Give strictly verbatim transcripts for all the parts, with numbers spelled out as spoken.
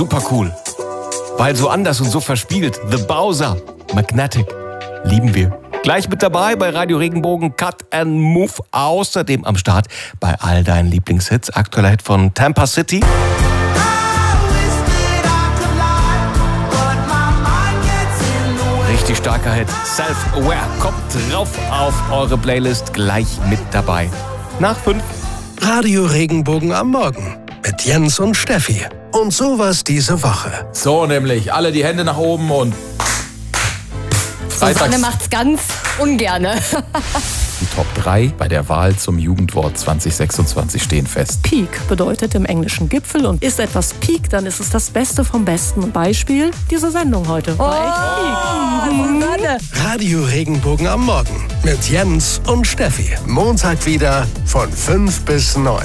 super cool. Weil so anders und so verspielt. The Bowser, Magnetic, lieben wir. Gleich mit dabei bei Radio Regenbogen, Cut and Move. Außerdem am Start bei all deinen Lieblingshits. Aktueller Hit von Tampa City. Richtig starker Hit. Self-Aware kommt drauf auf eure Playlist. Gleich mit dabei. Nach fünf. Radio Regenbogen am Morgen mit Jens und Steffi. Und sowas diese Woche. So nämlich, alle die Hände nach oben und Susanne macht's ganz ungerne. Die Top drei bei der Wahl zum Jugendwort zwanzig sechsundzwanzig stehen fest. Peak bedeutet im Englischen Gipfel und ist etwas Peak, dann ist es das Beste vom Besten. Beispiel diese Sendung heute. Oh, mhm. Radio Regenbogen am Morgen mit Jens und Steffi. Montag wieder von fünf bis neun.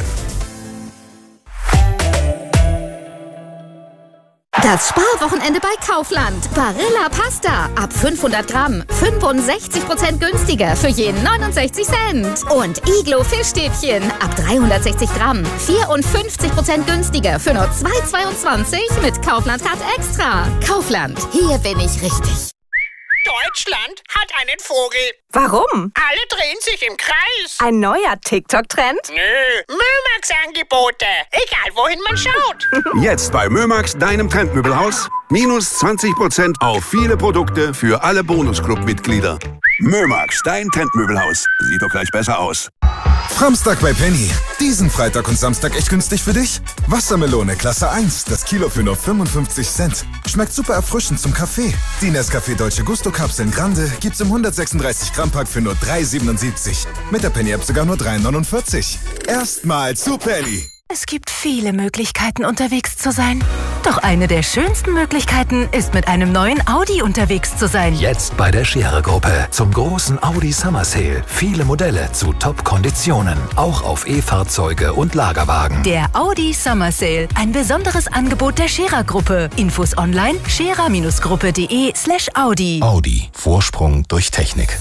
Das Sparwochenende bei Kaufland. Barilla Pasta ab fünfhundert Gramm. fünfundsechzig Prozent günstiger für jeden neunundsechzig Cent. Und Iglo Fischstäbchen ab dreihundertsechzig Gramm. vierundfünfzig Prozent günstiger für nur zwei Euro zweiundzwanzig mit Kaufland Card Extra. Kaufland, hier bin ich richtig. Deutschland hat einen Vogel. Warum? Alle drehen sich im Kreis. Ein neuer TikTok-Trend? Nö, Mömax-Angebote. Egal, wohin man schaut. Jetzt bei Mömax, deinem Trendmöbelhaus. Minus zwanzig Prozent auf viele Produkte für alle Bonusclub-Mitglieder. Mömax, dein Trendmöbelhaus. Sieht doch gleich besser aus. Samstag bei Penny. Diesen Freitag und Samstag echt günstig für dich? Wassermelone Klasse eins, das Kilo für nur fünfundfünfzig Cent. Schmeckt super erfrischend zum Kaffee. Die Nescafé Dolce Gusto Kapseln Grande gibt's im hundertsechsunddreißig Gramm Pack für nur drei Euro siebenundsiebzig. Mit der Penny App sogar nur drei Euro neunundvierzig. Erstmal zu Penny. Es gibt viele Möglichkeiten, unterwegs zu sein. Doch eine der schönsten Möglichkeiten ist, mit einem neuen Audi unterwegs zu sein. Jetzt bei der Scherer-Gruppe zum großen Audi Summer Sale. Viele Modelle zu Top-Konditionen. Auch auf E-Fahrzeuge und Lagerwagen. Der Audi Summer Sale. Ein besonderes Angebot der Scherer-Gruppe. Infos online scherer-gruppe.de slash Audi. Audi. Vorsprung durch Technik.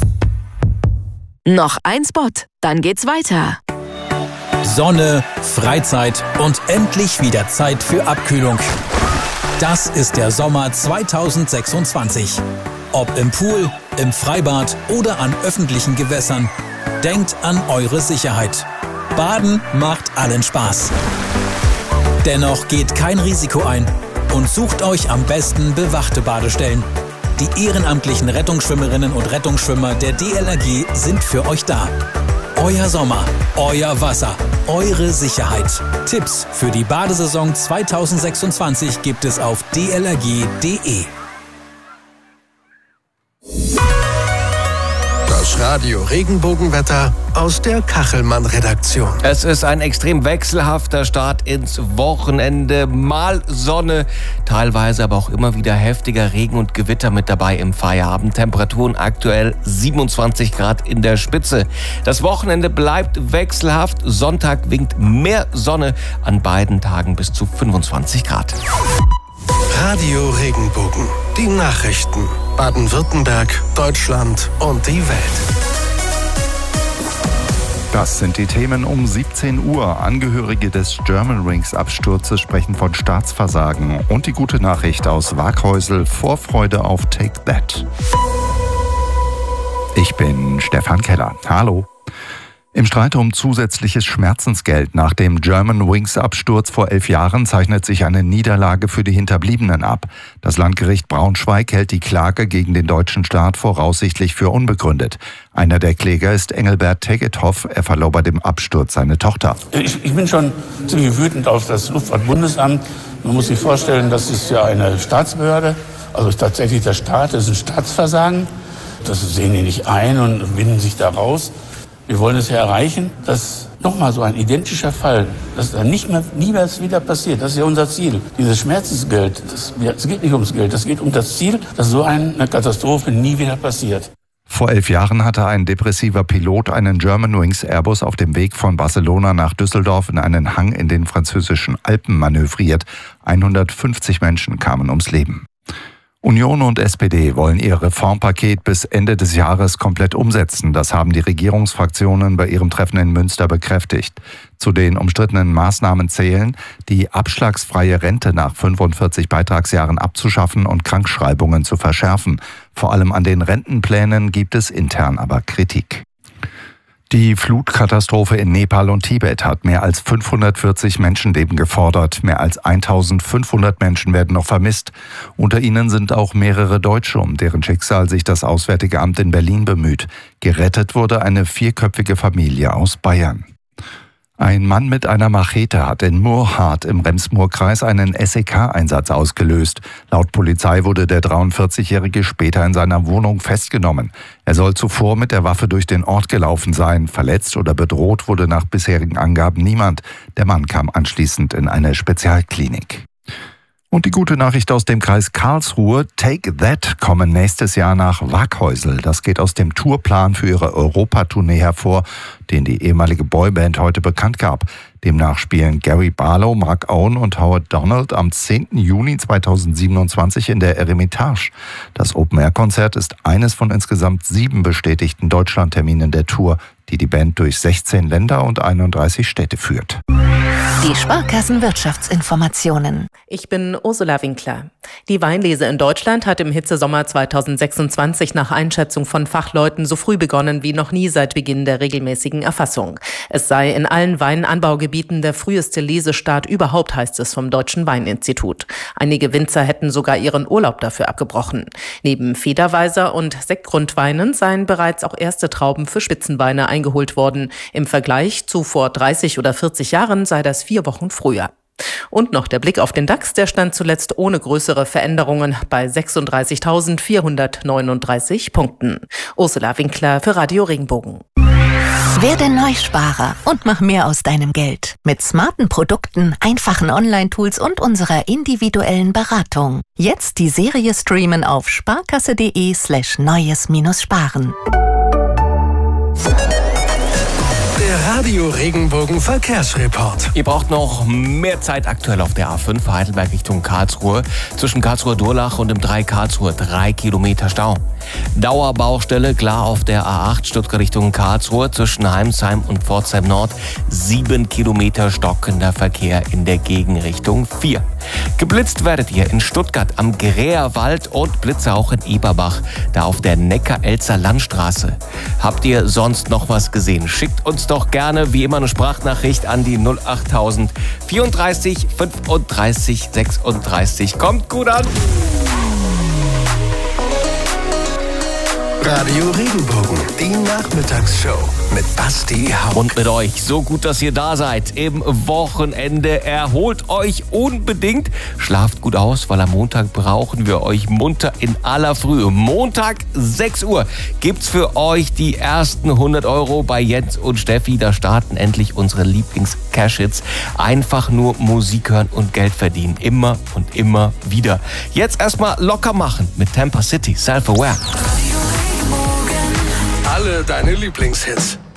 Noch ein Spot, dann geht's weiter. Sonne, Freizeit und endlich wieder Zeit für Abkühlung. Das ist der Sommer zweitausendsechsundzwanzig. Ob im Pool, im Freibad oder an öffentlichen Gewässern. Denkt an eure Sicherheit. Baden macht allen Spaß. Dennoch geht kein Risiko ein und sucht euch am besten bewachte Badestellen. Die ehrenamtlichen Rettungsschwimmerinnen und Rettungsschwimmer der D L R G sind für euch da. Euer Sommer, euer Wasser, eure Sicherheit. Tipps für die Badesaison zweitausendsechsundzwanzig gibt es auf d l r g punkt d e. Das Radio Regenbogenwetter aus der Kachelmann-Redaktion. Es ist ein extrem wechselhafter Start ins Wochenende. Mal Sonne, teilweise aber auch immer wieder heftiger Regen und Gewitter mit dabei im Feierabend. Temperaturen aktuell siebenundzwanzig Grad in der Spitze. Das Wochenende bleibt wechselhaft. Sonntag winkt mehr Sonne, an beiden Tagen bis zu fünfundzwanzig Grad. Radio Regenbogen. Die Nachrichten. Baden-Württemberg, Deutschland und die Welt. Das sind die Themen um siebzehn Uhr. Angehörige des Germanwings-Absturzes sprechen von Staatsversagen. Und die gute Nachricht aus Waghäusel: Vorfreude auf Take That. Ich bin Stefan Keller. Hallo. Im Streit um zusätzliches Schmerzensgeld nach dem Germanwings-Absturz vor elf Jahren zeichnet sich eine Niederlage für die Hinterbliebenen ab. Das Landgericht Braunschweig hält die Klage gegen den deutschen Staat voraussichtlich für unbegründet. Einer der Kläger ist Engelbert Tegethoff. Er verlor bei dem Absturz seine Tochter. Ich, ich bin schon ziemlich wütend auf das Luftfahrtbundesamt. Man muss sich vorstellen, das ist ja eine Staatsbehörde, also tatsächlich der Staat, das ist ein Staatsversagen. Das sehen die nicht ein und winden sich da raus. Wir wollen es ja erreichen, dass nochmal so ein identischer Fall, dass da nicht mehr, niemals wieder passiert. Das ist ja unser Ziel. Dieses Schmerzensgeld, das, es geht nicht ums Geld, es geht um das Ziel, dass so eine Katastrophe nie wieder passiert. Vor elf Jahren hatte ein depressiver Pilot einen Germanwings Airbus auf dem Weg von Barcelona nach Düsseldorf in einen Hang in den französischen Alpen manövriert. hundertfünfzig Menschen kamen ums Leben. Union und S P D wollen ihr Reformpaket bis Ende des Jahres komplett umsetzen. Das haben die Regierungsfraktionen bei ihrem Treffen in Münster bekräftigt. Zu den umstrittenen Maßnahmen zählen, die abschlagsfreie Rente nach fünfundvierzig Beitragsjahren abzuschaffen und Krankschreibungen zu verschärfen. Vor allem an den Rentenplänen gibt es intern aber Kritik. Die Flutkatastrophe in Nepal und Tibet hat mehr als fünfhundertvierzig Menschenleben gefordert. Mehr als eintausendfünfhundert Menschen werden noch vermisst. Unter ihnen sind auch mehrere Deutsche, um deren Schicksal sich das Auswärtige Amt in Berlin bemüht. Gerettet wurde eine vierköpfige Familie aus Bayern. Ein Mann mit einer Machete hat in Murrhardt im Rems-Murr-Kreis einen S E K-Einsatz ausgelöst. Laut Polizei wurde der dreiundvierzigjährige später in seiner Wohnung festgenommen. Er soll zuvor mit der Waffe durch den Ort gelaufen sein. Verletzt oder bedroht wurde nach bisherigen Angaben niemand. Der Mann kam anschließend in eine Spezialklinik. Und die gute Nachricht aus dem Kreis Karlsruhe: Take That kommen nächstes Jahr nach Waghäusel. Das geht aus dem Tourplan für ihre Europatournee hervor, den die ehemalige Boyband heute bekannt gab. Demnach spielen Gary Barlow, Mark Owen und Howard Donald am zehnten Juni zweitausendsiebenundzwanzig in der Eremitage. Das Open-Air-Konzert ist eines von insgesamt sieben bestätigten Deutschlandterminen der Tour, die die Band durch sechzehn Länder und einunddreißig Städte führt. Die Sparkassen-Wirtschaftsinformationen. Ich bin Ursula Winkler. Die Weinlese in Deutschland hat im Hitzesommer zweitausendsechsundzwanzig nach Einschätzung von Fachleuten so früh begonnen wie noch nie seit Beginn der regelmäßigen Erfassung. Es sei in allen Weinanbaugebieten der früheste Lesestart überhaupt, heißt es vom Deutschen Weininstitut. Einige Winzer hätten sogar ihren Urlaub dafür abgebrochen. Neben Federweiser und Sektgrundweinen seien bereits auch erste Trauben für Spitzenweine eingeholt worden. Im Vergleich zu vor dreißig oder vierzig Jahren sei das vier Wochen früher. Und noch der Blick auf den DAX, der stand zuletzt ohne größere Veränderungen bei sechsunddreißigtausendvierhundertneununddreißig Punkten. Ursula Winkler für Radio Regenbogen. Werde Neusparer und mach mehr aus deinem Geld. Mit smarten Produkten, einfachen Online-Tools und unserer individuellen Beratung. Jetzt die Serie streamen auf sparkasse.de slash neues-sparen. Der Radio Regenbogen Verkehrsreport. Ihr braucht noch mehr Zeit aktuell auf der A fünf Heidelberg Richtung Karlsruhe. Zwischen Karlsruhe-Durlach und dem drei Karlsruhe drei Kilometer Stau. Dauerbaustelle klar auf der A acht Stuttgart Richtung Karlsruhe zwischen Heimsheim und Pforzheim Nord. Sieben Kilometer stockender Verkehr in der Gegenrichtung vier. Geblitzt werdet ihr in Stuttgart am Gräerwald und Blitze auch in Eberbach, da auf der Neckar-Elzer Landstraße. Habt ihr sonst noch was gesehen? Schickt uns doch gerne wie immer eine Sprachnachricht an die null achttausend vierunddreißig fünfunddreißig sechsunddreißig. Kommt gut an! Radio Regenbogen, die Nachmittagsshow mit Basti Hauck. Und mit euch. So gut, dass ihr da seid. Im Wochenende erholt euch unbedingt. Schlaft gut aus, weil am Montag brauchen wir euch munter in aller Frühe. Montag, sechs Uhr, gibt's für euch die ersten hundert Euro bei Jens und Steffi. Da starten endlich unsere Lieblings-Cash-Hits. Einfach nur Musik hören und Geld verdienen. Immer und immer wieder. Jetzt erstmal locker machen mit Tampa City, Self-Aware. Alle deine Lieblingshits.